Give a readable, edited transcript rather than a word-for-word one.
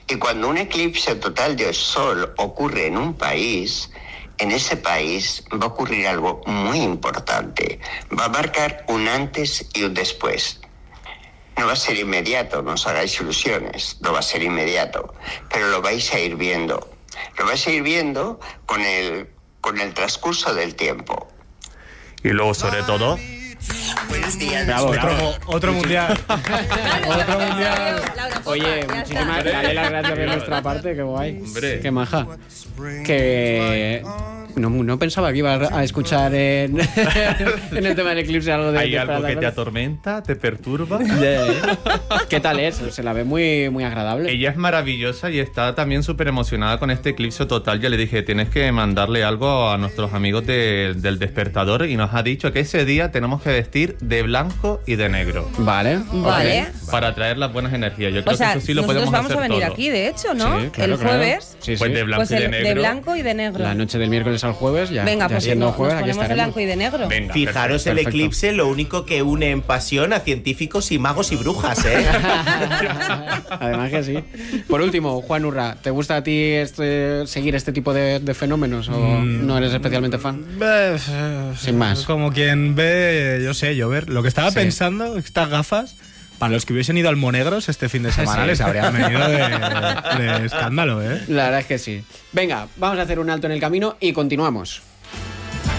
Y cuando un eclipse total de Sol ocurre en un país, en ese país va a ocurrir algo muy importante. Va a marcar un antes y un después. No va a ser inmediato, no os hagáis ilusiones, no va a ser inmediato, pero lo vais a ir viendo. Lo vais a ir viendo con el transcurso del tiempo. Y luego, sobre todo... Buenos días. Bravo, Otro mundial. Otro mundial. Laura, Oye, ya muchísimas está. dale las gracias de nuestra parte, qué guay. Hombre. Qué maja. Que no pensaba que iba a escuchar en el tema del eclipse algo de... ¿Hay algo que te atormenta, te perturba? ¿Qué tal es? Se la ve muy, muy agradable. Ella es maravillosa y está también súper emocionada con este eclipse total. Ya le dije, tienes que mandarle algo a nuestros amigos del Despertador, y nos ha dicho que ese día tenemos que vestir de blanco y de negro. Vale. Vale. Para traer las buenas energías. Yo creo O sea, que eso sí lo nosotros podemos vamos hacer a venir todo. aquí, de hecho, ¿no? Sí, claro, el jueves. Claro. Sí, Pues sí. de blanco Pues y de el negro. de blanco y de negro. La noche del miércoles al jueves ya. Venga, ya pues siendo nos jueves, aquí ponemos de estaremos. blanco y de negro. Venga, Fijaros el perfecto. eclipse, lo único que une en pasión a científicos y magos y brujas, ¿eh? Además que sí. Por último, Juan Urra, ¿te gusta a ti seguir este tipo de fenómenos o no eres especialmente fan? Sin más. Como quien ve, yo sé, llover. Lo que estaba Sí. pensando, estas gafas, para los que hubiesen ido al Monegros este fin de semana, Sí. les habrían venido de escándalo, ¿eh? La verdad es que sí. Venga, vamos a hacer un alto en el camino y continuamos.